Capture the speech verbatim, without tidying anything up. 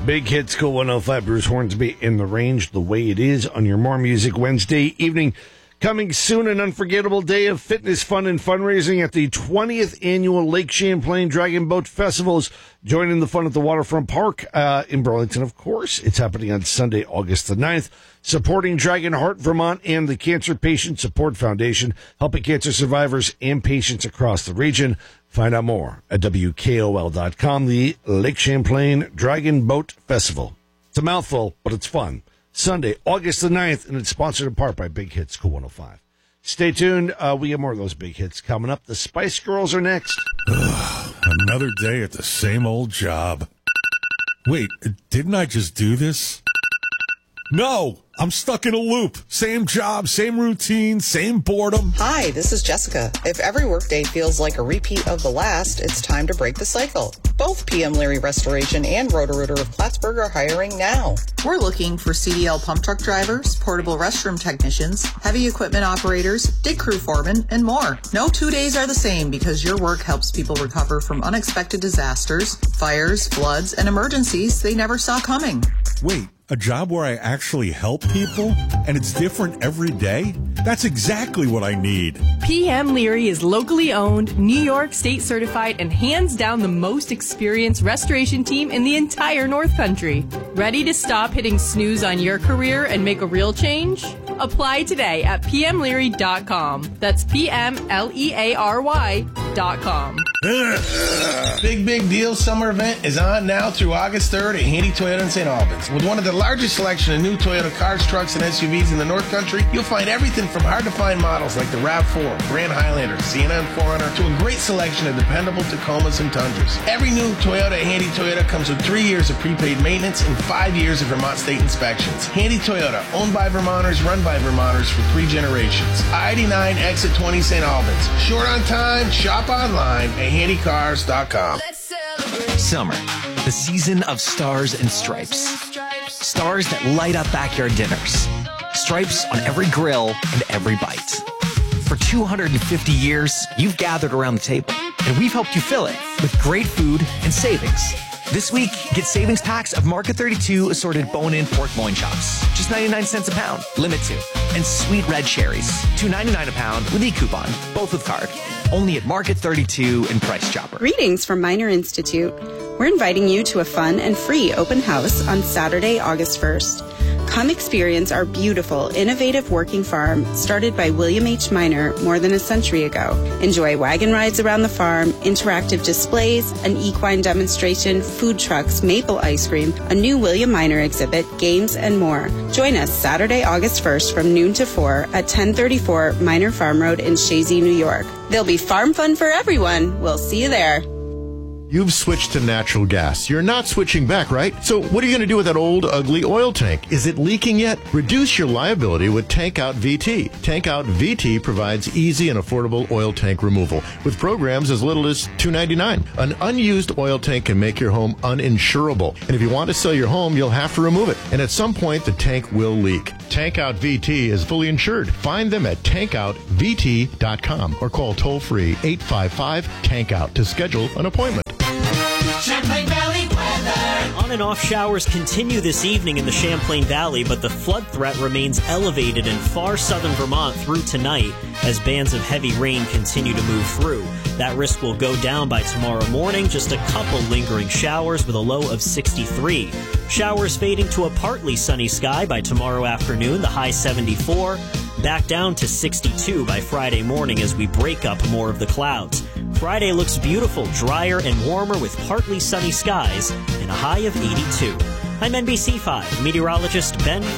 Big Hits, Cool one oh five, Bruce Hornsby in the range, the way it is on your More Music Wednesday evening. Coming soon, an unforgettable day of fitness, fun, and fundraising at the twentieth Annual Lake Champlain Dragon Boat Festivals. Joining the fun at the Waterfront Park uh, in Burlington, of course. It's happening on Sunday, August the ninth. Supporting Dragon Heart Vermont and the Cancer Patient Support Foundation, helping cancer survivors and patients across the region. Find out more at W K O L dot com. The Lake Champlain Dragon Boat Festival. It's a mouthful, but it's fun. Sunday, August the ninth, and it's sponsored in part by Big Hits, Cool one oh five. Stay tuned. Uh, we have more of those big hits coming up. The Spice Girls are next. Ugh, another day at the same old job. Wait, didn't I just do this? No, I'm stuck in a loop. Same job, same routine, same boredom. Hi, this is Jessica. If every workday feels like a repeat of the last, it's time to break the cycle. Both P M Leary Restoration and Roto-Rooter of Plattsburgh are hiring now. We're looking for C D L pump truck drivers, portable restroom technicians, heavy equipment operators, dig crew foremen, and more. No two days are the same because your work helps people recover from unexpected disasters, fires, floods, and emergencies they never saw coming. Wait, a job where I actually help people? And it's different every day? That's exactly what I need. P M Leary is locally owned, New York State certified, and hands down the most experienced restoration team in the entire North Country. Ready to stop hitting snooze on your career and make a real change? Apply today at P M Leary dot com. That's P M L E A R Y dot com. Big, big deal summer event is on now through August third at Handy Toyota in Saint Albans. With one of the largest selection of new Toyota cars, trucks, and S U Vs in the North Country, you'll find everything from hard-to-find models like the RAV four, Grand Highlander, C N N four hundred, to a great selection of dependable Tacomas and Tundras. Every new Toyota at Handy Toyota comes with three years of prepaid maintenance and five years of Vermont State inspections. Handy Toyota, owned by Vermonters, run by Vermonters for three generations. I eighty-nine, exit twenty, Saint Albans. Short on time, shop online at handy cars dot com. Summer, the season of stars and stripes. Stars that light up backyard dinners. Stripes on every grill and every bite. For two hundred fifty years, you've gathered around the table, and we've helped you fill it with great food and savings. This week, get savings packs of Market thirty-two assorted bone-in pork loin chops, just ninety-nine cents a pound, limit two. And sweet red cherries, two ninety-nine a pound with e-coupon, both with card. Only at Market thirty-two and Price Chopper. Greetings from Minor Institute. We're inviting you to a fun and free open house on Saturday, August first. Come experience our beautiful, innovative working farm started by William H. Minor more than a century ago. Enjoy wagon rides around the farm, interactive displays, an equine demonstration, food trucks, maple ice cream, a new William Minor exhibit, games, and more. Join us Saturday, August first from noon to four at ten thirty-four Minor Farm Road in Shazy, New York. There'll be farm fun for everyone. We'll see you there. You've switched to natural gas. You're not switching back, right? So what are you going to do with that old, ugly oil tank? Is it leaking yet? Reduce your liability with Tank Out V T. Tank Out V T provides easy and affordable oil tank removal with programs as little as two ninety-nine. An unused oil tank can make your home uninsurable. And if you want to sell your home, you'll have to remove it. And at some point, the tank will leak. Tank Out V T is fully insured. Find them at tank out v t dot com or call toll-free eight five five tank out to schedule an appointment. Champlain Valley weather. On and off showers continue this evening in the Champlain Valley, but the flood threat remains elevated in far southern Vermont through tonight as bands of heavy rain continue to move through. That risk will go down by tomorrow morning, just a couple lingering showers with a low of sixty-three. Showers fading to a partly sunny sky by tomorrow afternoon, the high seventy-four. Back down to sixty-two by Friday morning as we break up more of the clouds. Friday looks beautiful, drier and warmer with partly sunny skies and a high of eighty-two. I'm N B C five meteorologist Ben